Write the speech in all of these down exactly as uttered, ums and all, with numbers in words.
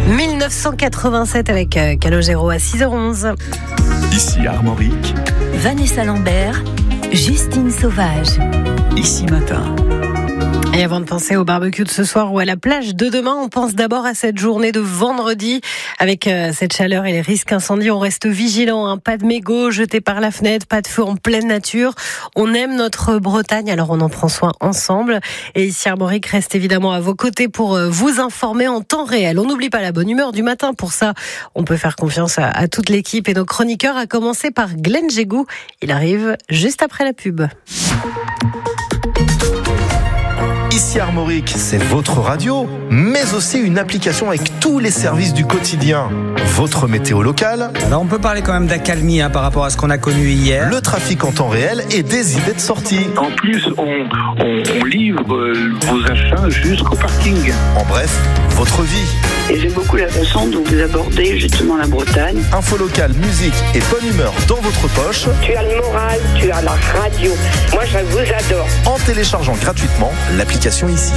dix-neuf cent quatre-vingt-sept avec euh, Calogero à six heures onze. Ici Armorique. Vanessa Lambert, Justine Sauvage. Ici Matin. Et avant de penser au barbecue de ce soir ou à la plage de demain, on pense d'abord à cette journée de vendredi. Avec euh, cette chaleur et les risques incendies, on reste vigilant. Hein. Pas de mégots jetés par la fenêtre, pas de feu en pleine nature. On aime notre Bretagne, alors on en prend soin ensemble. Et ici Armorique reste évidemment à vos côtés pour euh, vous informer en temps réel. On n'oublie pas la bonne humeur du matin. Pour ça, on peut faire confiance à, à toute l'équipe et nos chroniqueurs, à commencer par Glenn Jégou. Il arrive juste après la pub. Ici Armorique, c'est votre radio, mais aussi une application avec tous les services du quotidien. Votre météo locale. Alors on peut parler quand même d'accalmie hein, par rapport à ce qu'on a connu hier. Le trafic en temps réel et des idées de sortie. En plus, on, on, on livre euh, vos achats jusqu'au parking. En bref, votre vie. Et j'aime beaucoup la façon dont vous abordez justement la Bretagne. Info locale, musique et bonne humeur dans votre poche. Tu as le moral, tu as la radio. Moi, je vous adore. En téléchargeant gratuitement l'application Ici.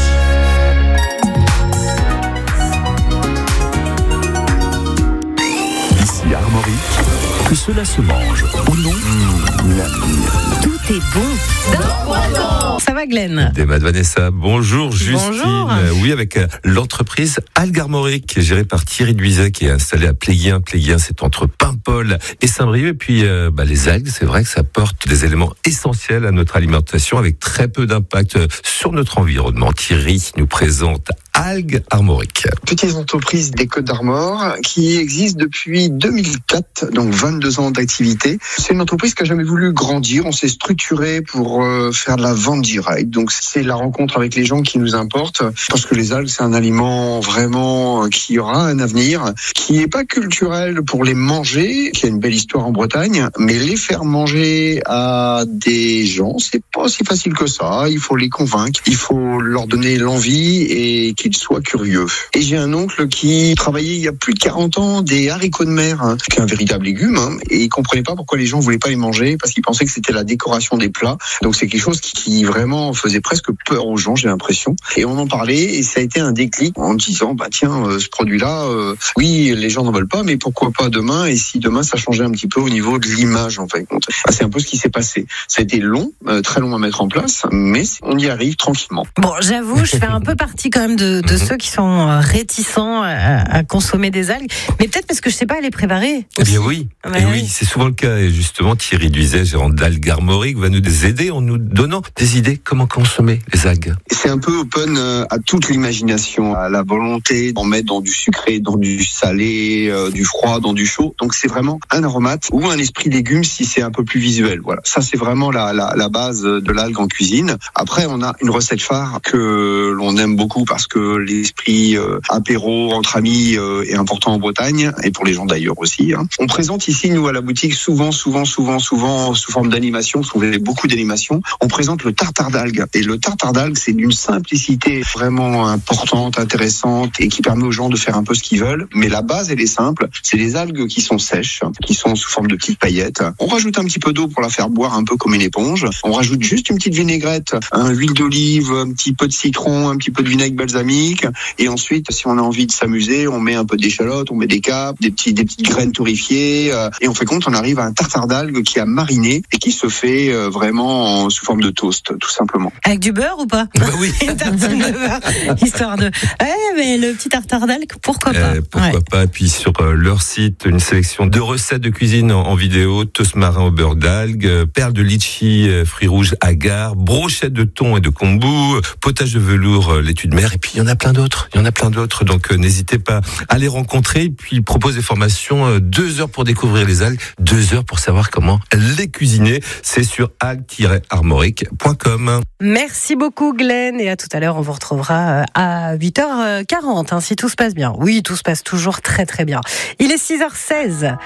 Ici Armorique. Que cela se mange ou non, mmh, Tout est bon dans Ça va Glenn? Des Mad Vanessa, bonjour Justine. Bonjour. Oui, avec l'entreprise Algues Armorique, gérée par Thierry Duizet, qui est installée à Pléguien. Pléguien, c'est entre Paimpol et Saint-Brieuc. Et puis, euh, bah, les algues, c'est vrai que ça apporte des éléments essentiels à notre alimentation, avec très peu d'impact sur notre environnement. Thierry nous présente Algues Armorique. Petite entreprise des Côtes d'Armor qui existe depuis deux mille quatre, donc vingt-deux ans d'activité. C'est une entreprise qui a jamais voulu grandir. On s'est structuré pour euh, faire de la vente directe. Donc c'est la rencontre avec les gens qui nous importe, parce que les algues c'est un aliment vraiment qui aura un avenir, qui est pas culturel pour les manger, qui a une belle histoire en Bretagne, mais les faire manger à des gens, c'est pas si facile que ça. Il faut les convaincre, il faut leur donner l'envie et qu'ils soient curieux. Et j'ai un oncle qui travaillait il y a plus de quarante ans des haricots de mer, hein, qui est un véritable légume, hein, et il comprenait pas pourquoi les gens voulaient pas les manger, parce qu'ils pensaient que c'était la décoration des plats. Donc c'est quelque chose qui, qui vraiment faisait presque peur aux gens, j'ai l'impression. Et on en parlait, et ça a été un déclic en disant, bah tiens, euh, ce produit-là, euh, oui, les gens n'en veulent pas, mais pourquoi pas demain? Et si demain ça changeait un petit peu au niveau de l'image, en fait. Ah, c'est un peu ce qui s'est passé. Ça a été long, euh, très long à mettre en place, mais on y arrive tranquillement. Bon, j'avoue, je fais un peu partie quand même de, de ceux qui sont réticents à, à consommer des algues, mais peut-être parce que je sais pas les préparer. Eh bien oui, Ouais. et oui, c'est souvent le cas. Et justement, Thierry Duizet, gérant d'Algues Armorique, va nous aider en nous donnant des idées comment consommer les algues. C'est un peu open à toute l'imagination, à la volonté d'en mettre dans du sucré, dans du salé, euh, du froid, dans du chaud. Donc c'est vraiment un aromate ou un esprit légume si c'est un peu plus visuel. Voilà, ça c'est vraiment la, la, la base de l'algue en cuisine. Après, on a une recette phare que l'on aime beaucoup parce que l'esprit euh, apéro entre amis euh, est important en Bretagne et pour les gens d'ailleurs aussi. Hein. On présente ici, nous, à la boutique, souvent, souvent, souvent, souvent, sous forme d'animation, parce qu'on fait beaucoup d'animation, on présente le tartare d'algues. Et le tartare d'algues, c'est d'une simplicité vraiment importante, intéressante, et qui permet aux gens de faire un peu ce qu'ils veulent. Mais la base, elle est simple. C'est des algues qui sont sèches, qui sont sous forme de petites paillettes. On rajoute un petit peu d'eau pour la faire boire un peu comme une éponge. On rajoute juste une petite vinaigrette, un huile d'olive, un petit peu de citron, un petit peu de vinaigre balsamique. Et ensuite, si on a envie de s'amuser, on met un peu d'échalotes, on met des capes, des petits, des petites graines torréfiées, euh, et on fait compte, on arrive à un tartare d'algues qui a mariné et qui se fait euh, vraiment en, sous forme de toast, tout simplement. Avec du beurre ou pas? Bah oui. Une tartine de beurre, histoire de. Ouais, mais le petit tartare d'algues, pourquoi pas? Euh, pourquoi ouais. pas. Et puis sur euh, leur site, une sélection de recettes de cuisine en, en vidéo, toast marin au beurre d'algues, euh, perles de litchi, euh, fruits rouges agar, brochettes de thon et de kombu, euh, potage de velours, euh, laitue de mer, et puis il y en a plein d'autres. Il y en a plein d'autres. Donc euh, n'hésitez pas à les rencontrer. Et puis ils proposent des formations, euh, deux heures pour découvrir les algues, deux heures pour savoir comment les cuisiner. C'est sur algues tiret armorique point com. Merci beaucoup Glenn, et à tout à l'heure, on vous retrouvera à huit heures quarante, hein, si tout se passe bien. Oui, tout se passe toujours très très bien. Il est six heures seize.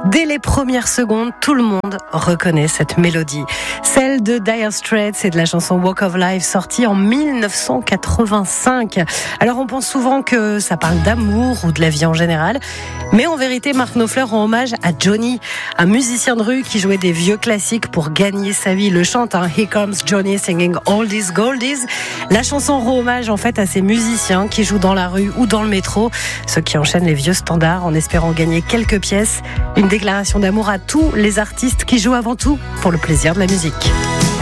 Dès les premières secondes, tout le monde reconnaît cette mélodie. Celle de Dire Straits et de la chanson Walk of Life, sortie en dix-neuf cent quatre-vingt-cinq. Alors on pense souvent que ça parle d'amour ou de la vie en général, mais en vérité, Mark Knopfler rend hommage à Johnny, un musicien de rue qui jouait des vieux classiques pour gagner sa vie. Le chante, hein, Here Comes Johnny singing Oldies Goldies. La chanson rend hommage en fait à ces musiciens qui jouent dans la rue ou dans le métro, ceux qui enchaînent les vieux standards en espérant gagner quelques pièces. Une déclaration d'amour à tous les artistes qui jouent avant tout pour le plaisir de la musique.